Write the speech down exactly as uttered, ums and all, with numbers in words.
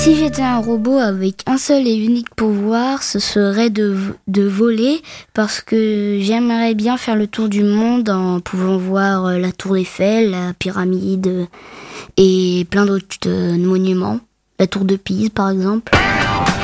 Si j'étais un robot avec un seul et unique pouvoir, ce serait de, de voler, parce que j'aimerais bien faire le tour du monde en pouvant voir la tour Eiffel, la pyramide et plein d'autres euh, monuments. La tour de Pise par exemple.